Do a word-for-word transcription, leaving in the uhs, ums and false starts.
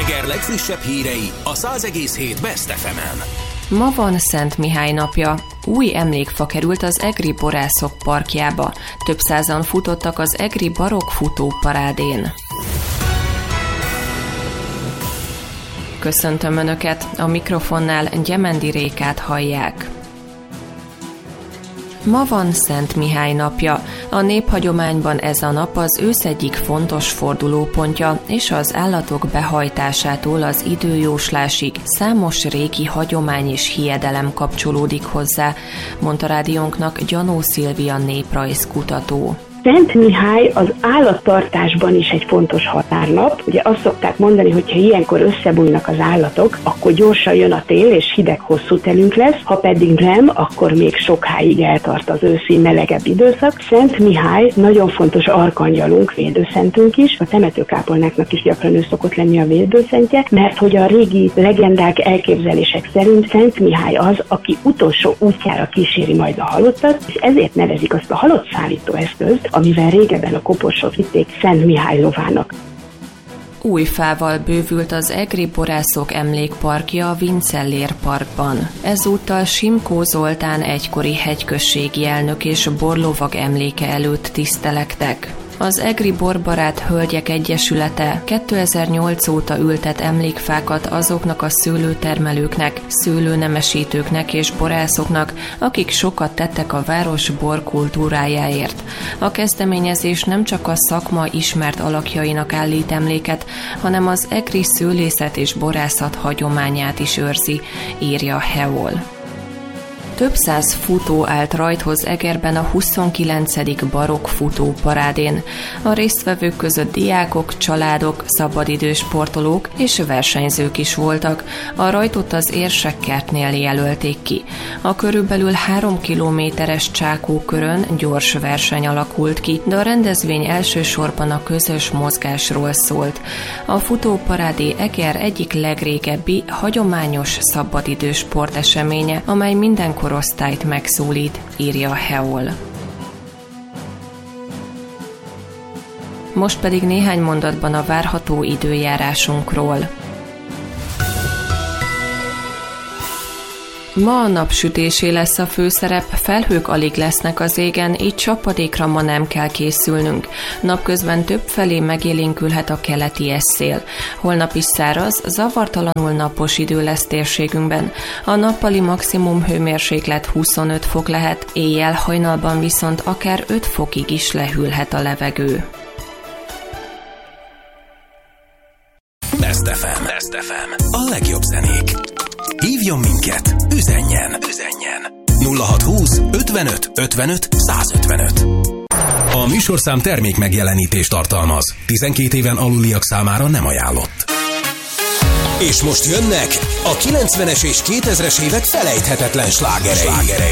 Eger legfrissebb hírei a száz egész hét Best ef emen. Ma van Szent Mihály napja. Új emlékfa került az egri borászok parkjába. Több százan futottak az egri barokk futóparádén. Köszöntöm Önöket, a mikrofonnál Gyemendi Rékát hallják. Ma van Szent Mihály napja. A néphagyományban ez a nap az ősz egyik fontos fordulópontja, és az állatok behajtásától az időjóslásig számos régi hagyomány és hiedelem kapcsolódik hozzá, mondta rádiónknak Gyanó Szilvia néprajzkutató. Szent Mihály az állattartásban is egy fontos határnap. Ugye azt szokták mondani, hogy ha ilyenkor összebújnak az állatok, akkor gyorsan jön a tél, és hideg hosszú telünk lesz, ha pedig nem, akkor még sokáig eltart az őszi melegebb időszak. Szent Mihály nagyon fontos arkangyalunk, védőszentünk is, a temetőkápolnáknak is gyakran ő szokott lenni a védőszentje, mert hogy a régi legendák, elképzelések szerint Szent Mihály az, aki utolsó útjára kíséri majd a halottat, és ezért nevezik azt a halott szállító eszközt, amivel régebben a koporsot vitték, Szent Mihály lovának. Új fával bővült az egri borászok emlékparkja a Vincellér parkban. Ezúttal Simkó Zoltán egykori hegyközségi elnök és borlovag emléke előtt tisztelektek. Az Egri Borbarát Hölgyek Egyesülete kétezer-nyolc óta ültet emlékfákat azoknak a szőlőtermelőknek, szőlőnemesítőknek és borászoknak, akik sokat tettek a város borkultúrájáért. A kezdeményezés nem csak a szakma ismert alakjainak állít emléket, hanem az egri szőlészet és borászat hagyományát is őrzi, írja Heol. Több száz futó állt rajthoz Egerben a huszonkilencedik barokk futóparádén. A résztvevők között diákok, családok, szabadidős sportolók és versenyzők is voltak. A rajtot az Érsekkertnél jelölték ki. A körülbelül három kilométeres Csákókörön gyors verseny alakult ki, de a rendezvény elsősorban a közös mozgásról szólt. A futóparádé Eger egyik legrégebbi, hagyományos szabadidős sporteseménye, amely minden korosztályt megszólít, írja a Heol. Most pedig néhány mondatban a várható időjárásunkról. Ma a napsütésé lesz a főszerep, felhők alig lesznek az égen, így csapadékra ma nem kell készülnünk. Napközben többfelé megélénkülhet a keleti esszél. Holnap is száraz, zavartalanul napos idő lesz térségünkben. A nappali maximum hőmérséklet huszonöt fok lehet, éjjel hajnalban viszont akár öt fokig is lehűlhet a levegő. Best ef em. Best ef em. A legjobb zenék. Hívjon minket, üzenjen, üzenjen. nulla hatszázhúsz ötvenöt ötvenöt százötvenöt. A műsorszám termék megjelenítést tartalmaz. tizenkét éven aluliak számára nem ajánlott. És most jönnek a kilencvenes és kétezres évek felejthetetlen slágerei.